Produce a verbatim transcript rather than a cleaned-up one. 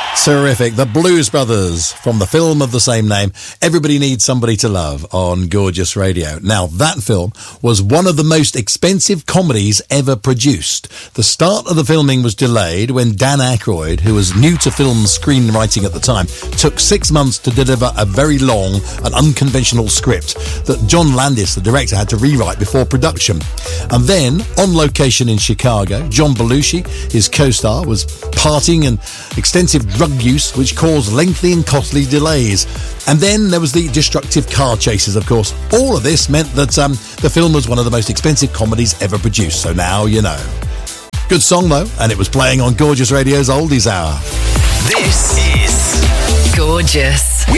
Terrific. The Blues Brothers from the film of the same name, Everybody Needs Somebody to Love, on Gorgeous Radio. Now, that film was one of the most expensive comedies ever produced. The start of the filming was delayed when Dan Aykroyd, who was new to film screenwriting at the time, took six months to deliver a very long and unconventional script that John Landis, the director, had to rewrite before production. And then, on location in Chicago, John Belushi, his co-star, was partying and extensive drug use, which caused lengthy and costly delays. And then there was the destructive car chases, of course. All of this meant that um, the film was one of the most expensive comedies ever produced, so now you know. Good song, though, and it was playing on Gorgeous Radio's Oldies Hour. This is Gorgeous.